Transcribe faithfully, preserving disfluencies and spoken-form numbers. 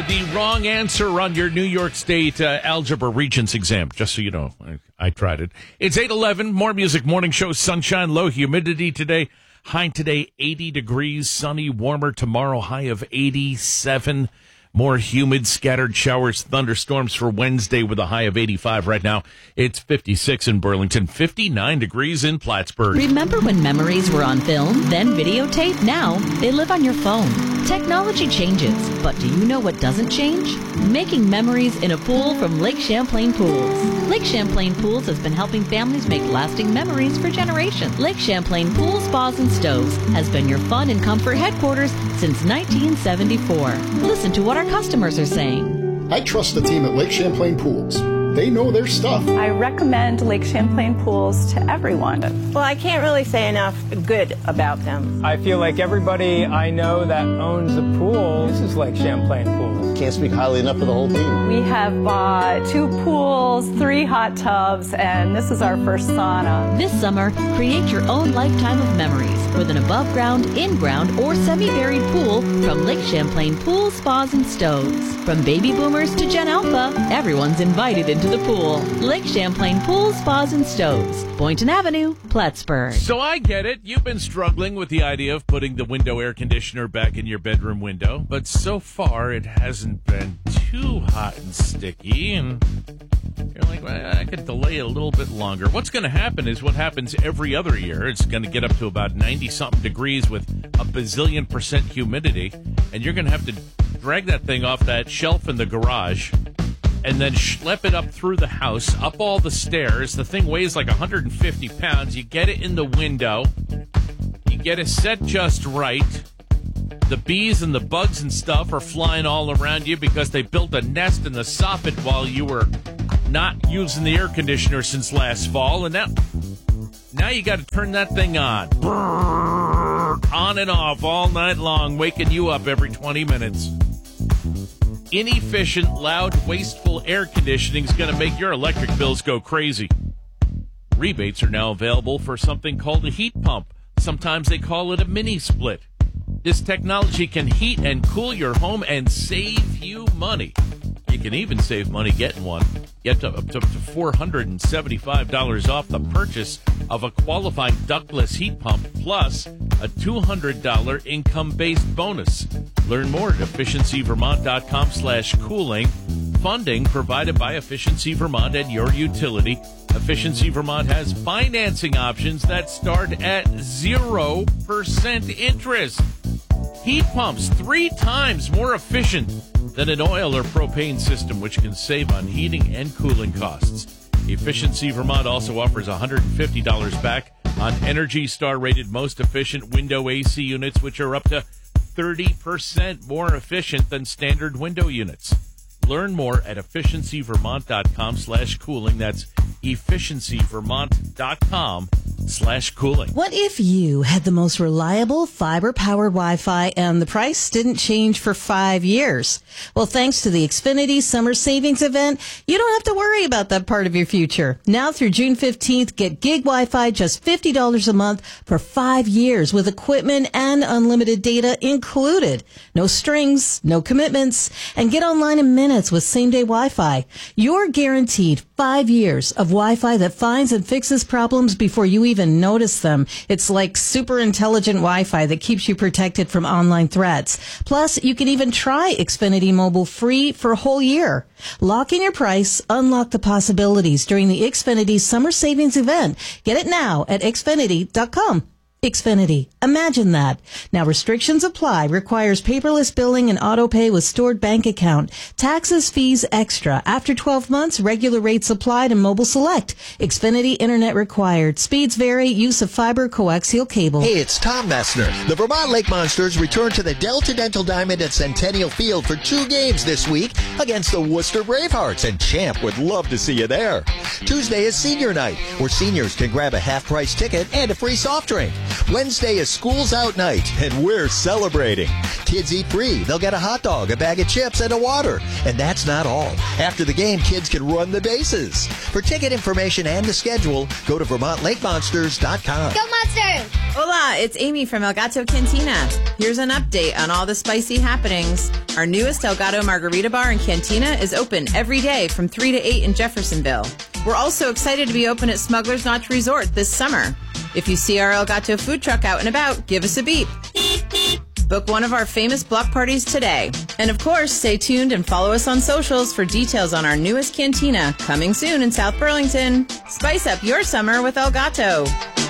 the wrong answer on your New York State uh, Algebra Regents exam, just so you know. I, I tried it. It's eight eleven, More Music Morning Show, sunshine, low humidity today. High today, eighty degrees, sunny, warmer tomorrow, high of eighty-seven. More humid, scattered showers, thunderstorms for Wednesday with a high of eighty-five. Right now, it's fifty-six in Burlington, fifty-nine degrees in Plattsburgh. Remember when memories were on film, then videotape? Now, they live on your phone. Technology changes, but do you know what doesn't change? Making memories in a pool from Lake Champlain Pools. Lake Champlain Pools has been helping families make lasting memories for generations. Lake Champlain Pools, Spas, and Stoves has been your fun and comfort headquarters since nineteen seventy-four. Listen to what our customers are saying. I trust the team at Lake Champlain Pools. They know their stuff. I recommend Lake Champlain Pools to everyone. Well, I can't really say enough good about them. I feel like everybody I know that owns a pool uses Lake Champlain Pools. Can't speak highly enough of the whole team. We have bought two pools, three hot tubs, and this is our first sauna. This summer, create your own lifetime of memories with an above-ground, in-ground, or semi-buried pool from Lake Champlain Pools, Spas, and Stoves. From baby boomers to Gen Alpha, everyone's invited into the pool. Lake Champlain Pools, Spas, and Stoves. Boynton Avenue, Plattsburgh. So I get it. You've been struggling with the idea of putting the window air conditioner back in your bedroom window, but so far it hasn't been too hot and sticky, and you're like, well, I could delay it a little bit longer. What's going to happen is what happens every other year. It's going to get up to about ninety-something degrees with a bazillion percent humidity, and you're going to have to drag that thing off that shelf in the garage and then schlep it up through the house, up all the stairs. The thing weighs like one hundred fifty pounds. You get it in the window. You get it set just right. The bees and the bugs and stuff are flying all around you because they built a nest in the soffit while you were not using the air conditioner since last fall. And now, now you got to turn that thing on. On and off all night long, waking you up every twenty minutes. Inefficient, loud, wasteful air conditioning is going to make your electric bills go crazy. Rebates are now available for something called a heat pump. Sometimes they call it a mini split. This technology can heat and cool your home and save you money. You can even save money getting one. Get up to four hundred seventy-five dollars off the purchase of a qualifying ductless heat pump, plus a two hundred dollars income-based bonus. Learn more at efficiencyvermont.com slash cooling. Funding provided by Efficiency Vermont and your utility. Efficiency Vermont has financing options that start at zero percent interest. Heat pumps three times more efficient than an oil or propane system, which can save on heating and cooling costs. Efficiency Vermont also offers one hundred fifty dollars back on Energy Star rated most efficient window A C units, which are up to thirty percent more efficient than standard window units. Learn more at efficiencyvermont.com slash cooling. That's efficiencyvermont.com slash cooling. What if you had the most reliable fiber-powered Wi-Fi and the price didn't change for five years? Well, thanks to the Xfinity Summer Savings Event, you don't have to worry about that part of your future. Now through June fifteenth, get gig Wi-Fi just fifty dollars a month for five years with equipment and unlimited data included. No strings, no commitments, and get online in minutes with same-day Wi-Fi. You're guaranteed five years of Wi-Fi that finds and fixes problems before you even notice them. It's like super intelligent Wi-Fi that keeps you protected from online threats. Plus, you can even try Xfinity Mobile free for a whole year. Lock in your price, unlock the possibilities during the Xfinity Summer Savings Event. Get it now at xfinity dot com. Xfinity. Imagine that. Now restrictions apply. Requires paperless billing and auto pay with stored bank account. Taxes, fees extra. After twelve months, regular rates applied and mobile select. Xfinity internet required. Speeds vary. Use of fiber coaxial cable. Hey, it's Tom Messner. The Vermont Lake Monsters return to the Delta Dental Diamond at Centennial Field for two games this week against the Worcester Bravehearts, and Champ would love to see you there. Tuesday is senior night, where seniors can grab a half-price ticket and a free soft drink. Wednesday is school's out night, and we're celebrating. Kids eat free. They'll get a hot dog, a bag of chips, and a water. And that's not all. After the game, kids can run the bases. For ticket information and the schedule, go to Vermont Lake Monsters dot com. Go Monsters! Hola, it's Amy from El Gato Cantina. Here's an update on all the spicy happenings. Our newest El Gato Margarita Bar and Cantina is open every day from three to eight in Jeffersonville. We're also excited to be open at Smuggler's Notch Resort this summer. If you see our El Gato food truck out and about, give us a beep. Book one of our famous block parties today. And of course, stay tuned and follow us on socials for details on our newest cantina, coming soon in South Burlington. Spice up your summer with El Gato.